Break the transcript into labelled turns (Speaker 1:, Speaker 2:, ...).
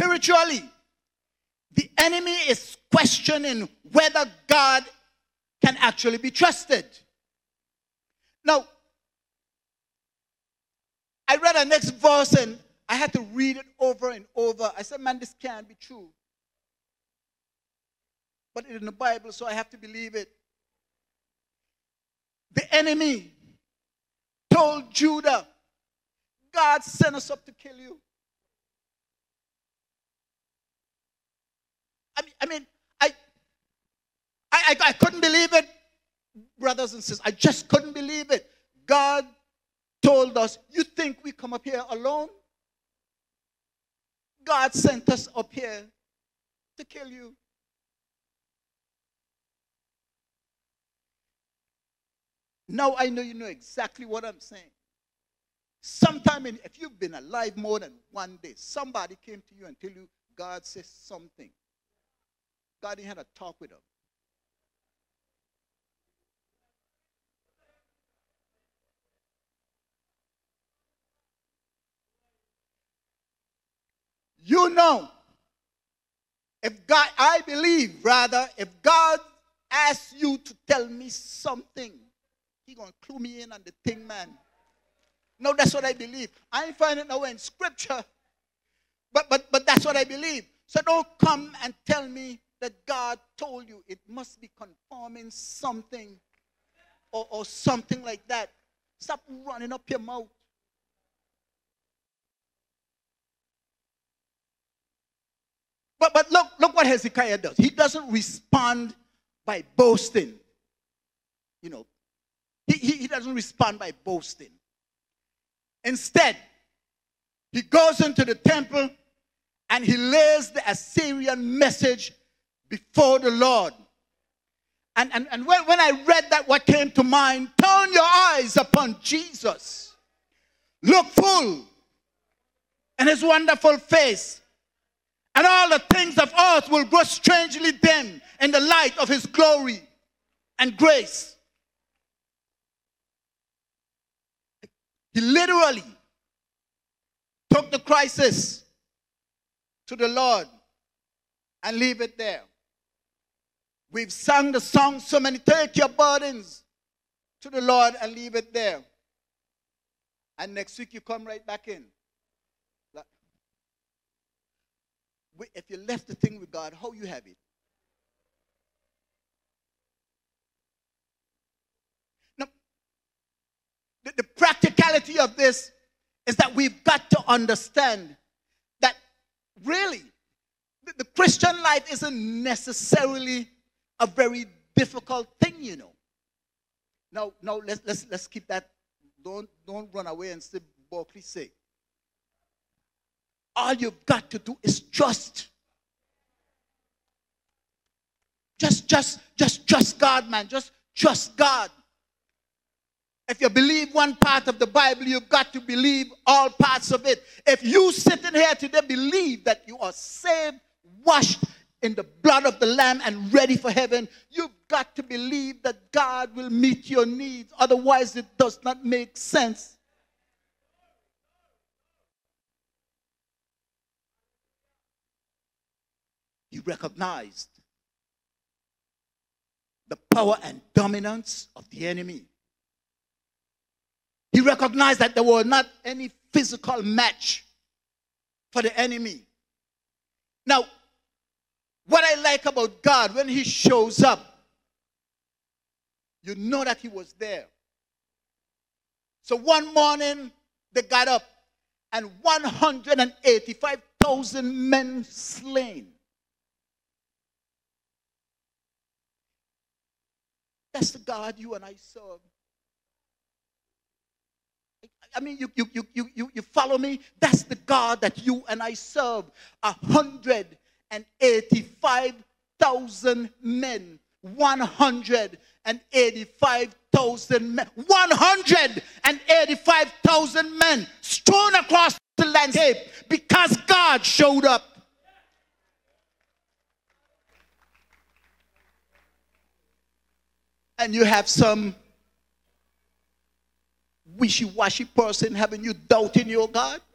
Speaker 1: spiritually, the enemy is questioning whether God can actually be trusted. Now, I read the next verse and I had to read it over and over. I said, man, this can't be true. But it's in the Bible, so I have to believe it. The enemy told Judah, God sent us up to kill you. I couldn't believe it, brothers and sisters. I just couldn't believe it. God told us, you think we come up here alone? God sent us up here to kill you. Now I know you know exactly what I'm saying. Sometime, if you've been alive more than one day, somebody came to you and tell you God says something. God didn't have a talk with them. You know, if God, I believe rather, if God asks you to tell me something, He's going to clue me in on the thing, man. No, that's what I believe. I ain't finding it nowhere in Scripture, but that's what I believe. So don't come and tell me that God told you. It must be confirming something or something like that. Stop running up your mouth. But look what Hezekiah does. He doesn't respond by boasting. You know, he doesn't respond by boasting. Instead, he goes into the temple and he lays the Assyrian message before the Lord. And when I read that, what came to mind, turn your eyes upon Jesus. Look full in his wonderful face. And all the things of earth will grow strangely dim in the light of his glory and grace. He literally took the crisis to the Lord and leave it there. We've sung the song so many, take your burdens to the Lord and leave it there. And next week you come right back in. If you left the thing with God, how you have it? Now, the practicality of this is that we've got to understand that really the Christian life isn't necessarily a very difficult thing, you know. Now let's keep that. Don't run away and say Berkeley say. All you've got to do is trust. Just trust God, man. Just trust God. If you believe one part of the Bible, you've got to believe all parts of it. If you sitting here today believe that you are saved, washed in the blood of the Lamb and ready for heaven, you've got to believe that God will meet your needs. Otherwise, it does not make sense. He recognized the power and dominance of the enemy. He recognized that there was not any physical match for the enemy. Now, what I like about God, when he shows up, you know that he was there. So one morning, they got up, and 185,000 men slain. That's the God you and I serve. I mean, you follow me? That's the God that you and I serve. 185,000 men. 185,000 men. 185,000 men strewn across the landscape because God showed up. And you have some wishy-washy person having you doubting your God.